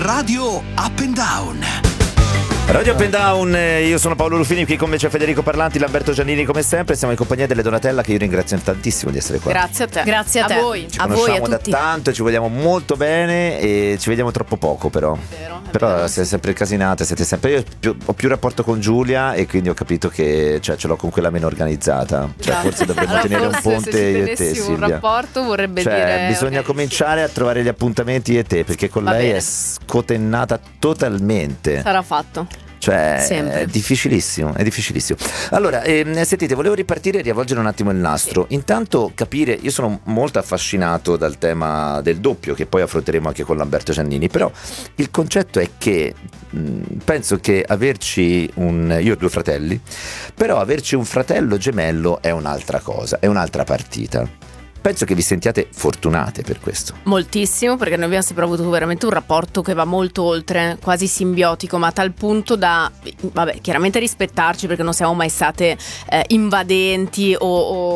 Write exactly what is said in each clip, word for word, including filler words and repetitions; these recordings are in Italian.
Radio Up and Down. Radio Up and Down, io sono Paolo Ruffini, qui con me c'è Federico Parlanti, Lamberto Giannini come sempre, siamo in compagnia delle Donatella che io ringrazio tantissimo di essere qua. Grazie a te. Grazie a te. A voi. Ci a conosciamo voi, a da tutti. tanto, ci vogliamo molto bene e ci vediamo troppo poco però. È vero, è Però vero. siete sempre casinate, siete sempre. Io più- ho più rapporto con Giulia e quindi ho capito che cioè, ce l'ho con quella meno organizzata. Cioè Esatto. forse dovremmo Allora, tenere forse un ponte se si io e te, tenessi un Silvia. rapporto vorrebbe Cioè, dire bisogna ok, cominciare a trovare gli appuntamenti io e te, perché con Va lei bene. è scotennata totalmente. sì, sarà fatto. Cioè, Sempre. è difficilissimo, è difficilissimo. Allora, ehm, sentite, volevo ripartire e riavvolgere un attimo il nastro. Intanto capire, io sono molto affascinato dal tema del doppio, che poi affronteremo anche con Lamberto Giannini, però il concetto è che mh, penso che averci un... io ho due fratelli, però averci un fratello gemello è un'altra cosa, è un'altra partita. Penso che vi sentiate fortunate per questo. Moltissimo, perché noi abbiamo sempre avuto veramente un rapporto che va molto oltre, quasi simbiotico, ma a tal punto da, vabbè, chiaramente rispettarci, perché non siamo mai state eh, invadenti o,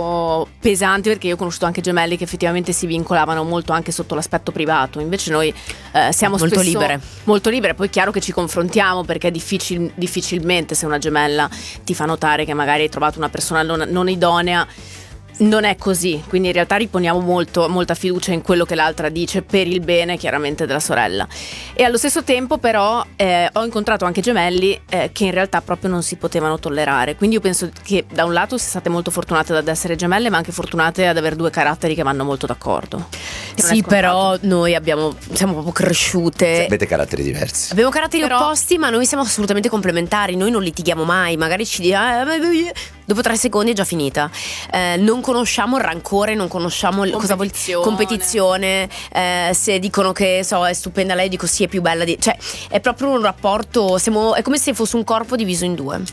o pesanti, perché io ho conosciuto anche gemelli che effettivamente si vincolavano molto anche sotto l'aspetto privato. Invece noi eh, siamo Molto spesso libere. molto libere. Poi è chiaro che ci confrontiamo, perché è difficil- difficilmente se una gemella ti fa notare che magari hai trovato una persona non, non idonea. Non è così, quindi in realtà riponiamo molto, molta fiducia in quello che l'altra dice per il bene chiaramente della sorella. E allo stesso tempo però eh, ho incontrato anche gemelli eh, che in realtà proprio non si potevano tollerare, quindi io penso che da un lato siete state molto fortunate ad essere gemelle, ma anche fortunate ad avere due caratteri che vanno molto d'accordo. Non è Sì, scontato. però noi abbiamo, siamo proprio cresciute. Avete caratteri diversi. Abbiamo caratteri Però- opposti, ma noi siamo assolutamente complementari. Noi non litighiamo mai. Magari ci diamo. Dopo tre secondi è già finita. Eh, non conosciamo il rancore, non conosciamo il, cosa vuol Competizione. competizione. Eh, se dicono che so, è stupenda lei, dico sì, è più bella di. Cioè, è proprio un rapporto. Siamo, è come se fosse un corpo diviso in due.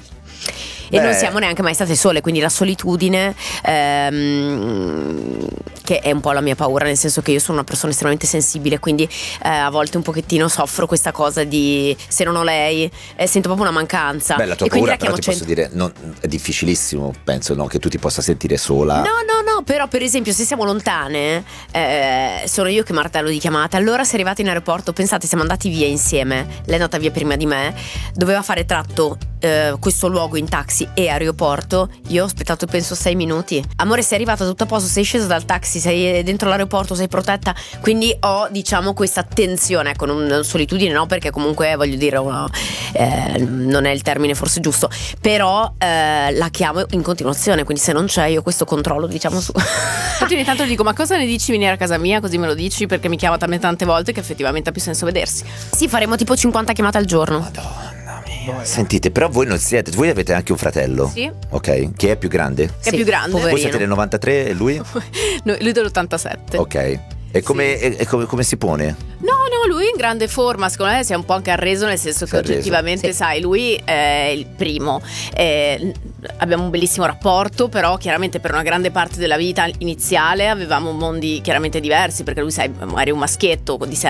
E Beh. non siamo neanche mai state sole, quindi la solitudine, ehm, che è un po' la mia paura, nel senso che io sono una persona estremamente sensibile, quindi eh, a volte un pochettino soffro questa cosa di se non ho lei, eh, sento proprio una mancanza. Beh, la tua e quindi paura la però chiamo ti posso cento- dire non, è difficilissimo, penso, no? Che tu ti possa sentire sola. No, no, no, però per esempio se siamo lontane, eh, sono io che martello di chiamata. Allora sei arrivata in aeroporto, pensate, siamo andati via insieme, lei è andata via prima di me, doveva fare tratto eh, questo luogo in taxi e aeroporto, io ho aspettato penso sei minuti. Amore, sei arrivata tutto a posto, sei scesa dal taxi, sei dentro l'aeroporto, sei protetta, quindi ho diciamo questa tensione, ecco, non, non solitudine no, perché comunque voglio dire no, eh, non è il termine forse giusto, però eh, la chiamo in continuazione, quindi se non c'è io questo controllo diciamo su. Infatti ogni tanto gli dico: ma cosa ne dici venire a casa mia? Così me lo dici, perché mi chiama talmente tante volte che effettivamente ha più senso vedersi. Sì, faremo tipo cinquanta chiamate al giorno. Madonna mia. Sentite, però voi non siete, voi avete anche un fratello. Sì. Ok, che è più grande? Che è Sì, più grande. poverino. Voi siete del novantatré e lui? No, lui dell'ottantasette. Ok. E come, e- e come, come si pone? No, no, lui in grande forma, secondo me si è un po' anche arreso, nel senso Si che è arreso. oggettivamente, Sì. sai, lui è il primo. Eh, abbiamo un bellissimo rapporto, però chiaramente per una grande parte della vita iniziale avevamo mondi chiaramente diversi, perché lui, sai, magari è un maschietto di sei